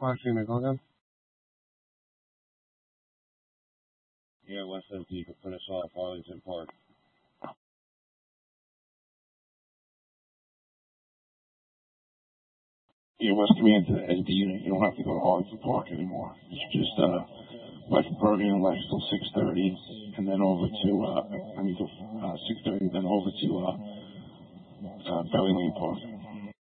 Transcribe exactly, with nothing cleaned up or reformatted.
Excuse me, go again? Yeah, West Empty, you can finish off Arlington Park. Yeah, West Command as the unit. You don't have to go to Arlington Park anymore. It's just uh, West Bergen and West till six thirty, and then over to uh, I mean till uh, six thirty, then over to uh, uh, Berry Lane Park.